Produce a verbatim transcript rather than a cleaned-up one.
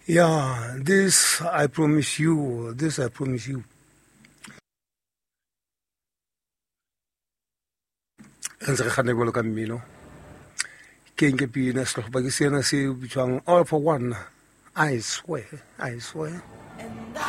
Yeah, this I promise you, this I promise you. Ntse re gane bolo ka mmino. Ke nke pina se go ba ke sena se bitswang all for one. I swear, I swear.